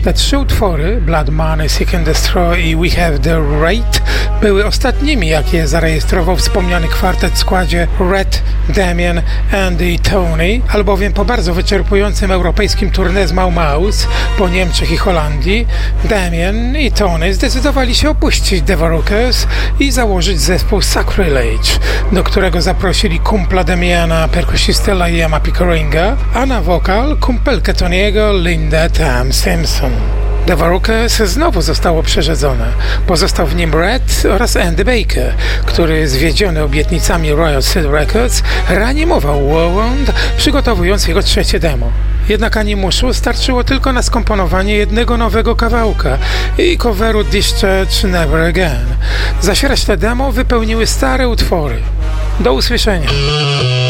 Te 3 utwory, Blood Money, Seek and Destroy i We Have the Right, były ostatnimi, jakie zarejestrował wspomniany kwartet w składzie Red, Damien, Andy i Tony, albowiem po bardzo wyczerpującym europejskim tournée z Mau Maus po Niemczech i Holandii, Damien i Tony zdecydowali się opuścić The Varukes i założyć zespół Sacrilege, do którego zaprosili kumpla Damiana, perkusistę Liama Pickeringa, a na wokal kumpelkę Tony'ego, Linda Tam Simpson. The Varukes znowu zostało przerzedzone. Pozostał w nim Red oraz Andy Baker, który zwiedziony obietnicami Royal Seal Records reanimował Whirlwind, przygotowując jego 3. demo. Jednak animuszu starczyło tylko na skomponowanie jednego nowego kawałka i coveru Discharge Never Again. Zaś resztę demo wypełniły stare utwory. Do usłyszenia.